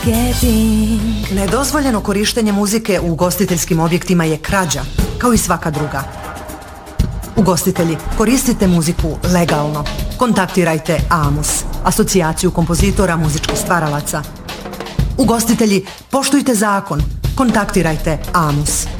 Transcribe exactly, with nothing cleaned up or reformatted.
marketing. Nedozvoljeno korištenje muzike u ugostiteljskim objektima je krađa, kao i svaka druga. Ugostitelji, koristite muziku legalno. Kontaktirajte AMUS, asocijaciju kompozitora muzičkih stvaralaca. Ugostitelji, poštujte zakon. Kontaktirajte AMUS.